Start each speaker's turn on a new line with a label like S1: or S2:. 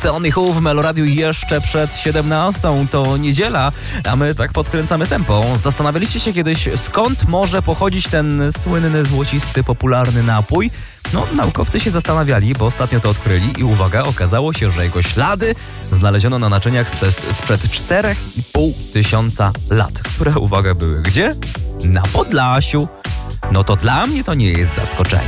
S1: Tell Me Who w Meloradiu jeszcze przed 17. To niedziela, a my tak podkręcamy tempo. Zastanawialiście się kiedyś, skąd może pochodzić ten słynny, złocisty, popularny napój? No, naukowcy się zastanawiali, bo ostatnio to odkryli i uwaga, okazało się, że jego ślady znaleziono na naczyniach sprzed 4,5 tysiąca lat, które, uwaga, były gdzie? Na Podlasiu. No to dla mnie to nie jest zaskoczenie.